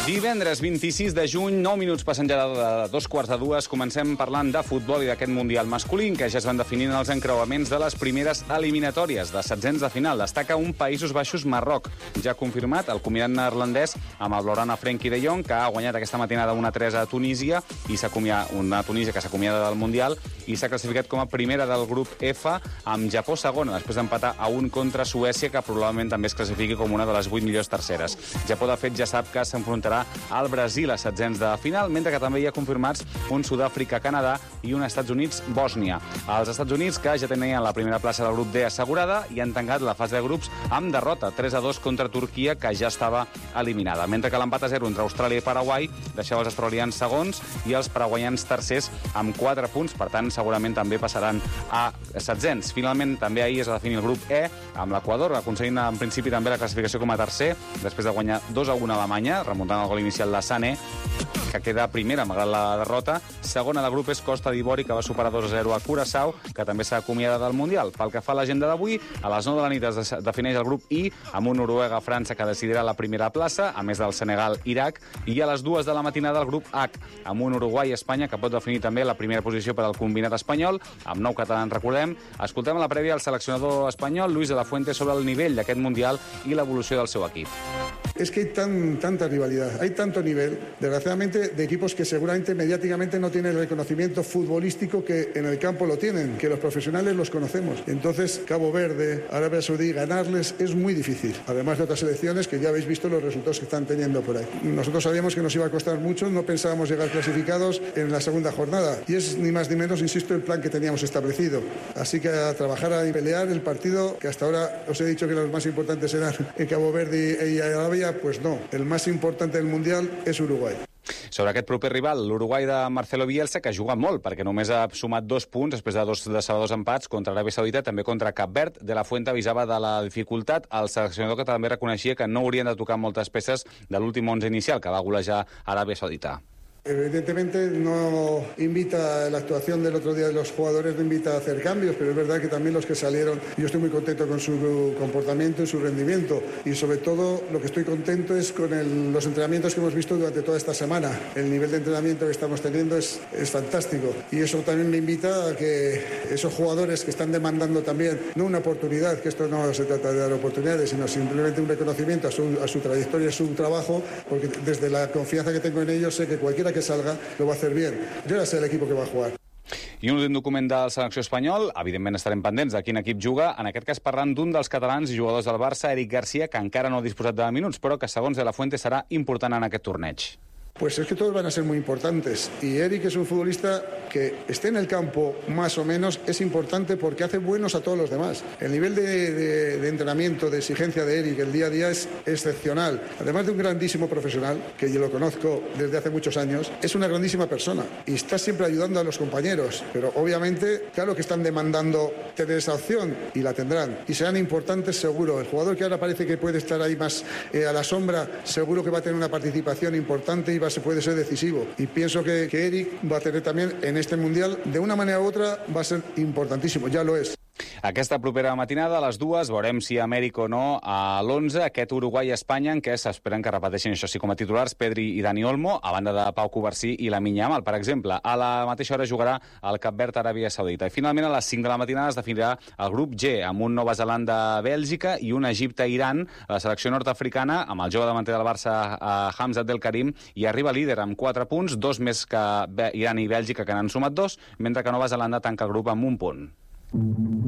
Divendres 26 de juny, 9 minuts passen ja de 2:15. Comencem parlant de futbol i d'aquest Mundial masculí, que ja es van definint els encreuaments de les primeres eliminatòries de setzents de final. Destaca un Països Baixos-Marroc. Ja confirmat el combinat neerlandès amb el Blaugrana Frenkie de Jong, que ha guanyat aquesta matinada 1-3 a Tunísia, i una Tunísia que s'acomiada del Mundial i s'ha classificat com a primera del grup F, amb Japó segona, després d'empatar a 1 contra Suècia, que probablement també es classifiqui com una de les 8 millors terceres. Japó, de fet, ja sap que s'enfrontarà al Brasil a setzents de final, mentre que també hi ha confirmats un Sud-àfrica-Canadà i un Estats Units-Bòsnia. Els Estats Units, que ja tenien la primera plaça del grup D assegurada, i han tancat la fase de grups amb derrota 3-2 contra Turquia, que ja estava eliminada. Mentre que l'empat a 0 entre Austràlia i Paraguai deixava els australians segons i els paraguaians tercers amb 4 punts, per tant, segurament també passaran a setzents. Finalment, també ahir es va definir el grup E, amb l'Equador, aconseguint en principi també la classificació com a tercer, després de guanyar 2-1 a Alemanya, remuntant el gol inicial de Sané, que queda primera malgrat la derrota. Segona de grup és Costa d'Ivori, que va superar 2-0 a Curaçao, que també s'ha acomiadat del Mundial. Pel que fa a l'agenda d'avui, a les 9 de la nit es defineix el grup I, amb un Noruega-França que decidirà la primera plaça, a més del Senegal-Iraq, i a les 2 de la matinada el grup H, amb un Uruguai-Espanya, que pot definir també la primera posició per al combinat espanyol, amb 9 catalans, recordem. Escoltem a la prèvia el seleccionador espanyol, Luis de la Fuente, sobre el nivell d'aquest Mundial i l'evolució del seu equip. Es que hay tanta rivalidad, hay tanto nivel, desgraciadamente, de equipos que seguramente mediáticamente no tienen el reconocimiento futbolístico que en el campo lo tienen, que los profesionales los conocemos. Entonces, Cabo Verde, Arabia Saudí, ganarles es muy difícil. Además de otras selecciones que ya habéis visto los resultados que están teniendo por ahí. Nosotros sabíamos que nos iba a costar mucho, no pensábamos llegar clasificados en la segunda jornada. Y es ni más ni menos, insisto, el plan que teníamos establecido. Así que a trabajar y pelear el partido, que hasta ahora os he dicho que los más importantes eran en Cabo Verde y Arabia, pues no, el más importante del Mundial és Uruguai. Sobre aquest proper rival, l'Uruguai de Marcelo Bielsa, que juga molt, perquè només ha sumat 2 punts després de 2 decebedors empats contra Aràbia Saudita, també contra Cap Verd. De la Fuente avisava de la dificultat. El seleccionador, que també reconeixia que no haurien de tocar moltes peces de l'últim 11 inicial, que va golejar Aràbia Saudita. Evidentemente no invita la actuación del otro día de los jugadores, no invita a hacer cambios, pero es verdad que también los que salieron, yo estoy muy contento con su comportamiento y su rendimiento, y sobre todo lo que estoy contento es con los entrenamientos que hemos visto durante toda esta semana. El nivel de entrenamiento que estamos teniendo es fantástico, y eso también me invita a que esos jugadores que están demandando también, no una oportunidad, que esto no se trata de dar oportunidades, sino simplemente un reconocimiento a su trayectoria y a su trabajo, porque desde la confianza que tengo en ellos sé que cualquiera que salga lo va a hacer bien. Yo ya sé el equipo que va a jugar. I un últim document de la selecció espanyol, evidentment estarem pendents de quin equip juga, en aquest cas parlant d'un dels catalans i jugadors del Barça, Eric García, que encara no ha disposat de minuts, però que segons de la Fuente serà important en aquest torneig. Pues es que todos van a ser muy importantes, y Eric es un futbolista que esté en el campo más o menos es importante porque hace buenos a todos los demás. El nivel de entrenamiento, de exigencia de Eric el día a día es excepcional. Además de un grandísimo profesional, que yo lo conozco desde hace muchos años, es una grandísima persona y está siempre ayudando a los compañeros, pero obviamente claro que están demandando tener esa opción y la tendrán, y serán importantes seguro. El jugador que ahora parece que puede estar ahí más a la sombra, seguro que va a tener una participación importante y se puede ser decisivo, y pienso que Eric va a tener también en este Mundial, de una manera u otra, va a ser importantísimo, ya lo es. Aquesta propera matinada, a les 2, veurem si Amèrica o no a l'11, aquest Uruguai-Espanya, en què s'esperen que repeteixin, això sí, com a titulars, Pedri i Dani Olmo, a banda de Pau Covarsí i Lamine Yamal, per exemple. A la mateixa hora jugarà el Cap Verd Aràbia Saudita. I finalment, a les 5 de la matinada es definirà el grup G, amb un Nova Zelanda-Bèlgica i un Egipte-Iran. La selecció nord-africana, amb el jove davanter del Barça, Hamza Abdelkarim, i arriba líder amb 4 punts, 2 més que Iran i Bèlgica, que n'han sumat 2, mentre que Nova Zelanda tanca el grup amb 1 punt.